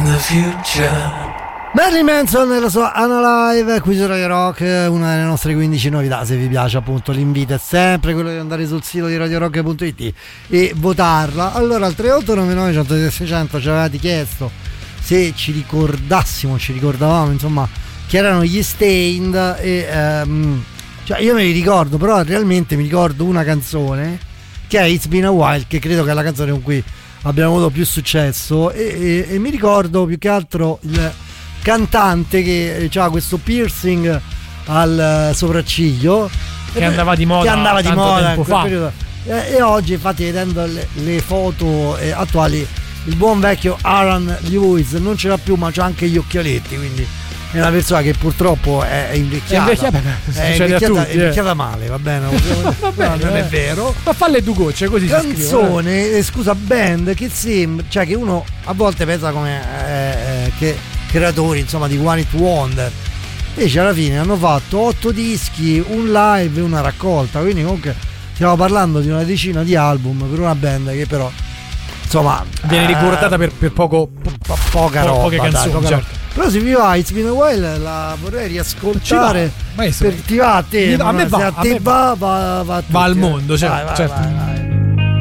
in the future. Marilyn Manson nella sua Unalive qui su Radio Rock, una delle nostre 15 novità. Se vi piace, appunto, l'invito è sempre quello di andare sul sito di radiorock.it e votarla. Allora al 3899 106 600 ci avevate chiesto se ci ricordavamo insomma chi erano gli Stained e cioè io me li ricordo, però realmente mi ricordo una canzone che è It's Been a While, che credo che è la canzone con cui abbiamo avuto più successo e mi ricordo più che altro il cantante che aveva questo piercing al sopracciglio che andava di moda tempo fa. E oggi, infatti, vedendo le foto attuali, il buon vecchio Aaron Lewis non ce l'ha più, ma c'ha anche gli occhialetti, quindi è una persona che purtroppo è invecchiata. È invecchiata male, va bene? Non è vero. Ma falle due gocce così. Canzone, scusa, band che sembra, cioè che uno a volte pensa come che creatori, insomma, di One Hit Wonder, invece alla fine hanno fatto 8 dischi, un live e una raccolta, quindi comunque stiamo parlando di una decina di album per una band che però insomma viene ricordata per poca roba, poche canzoni, certo. Però se mi va It's Been a While la vorrei riascoltare, per ti va a te, a me va va a tutti, al mondo, certo. Vai.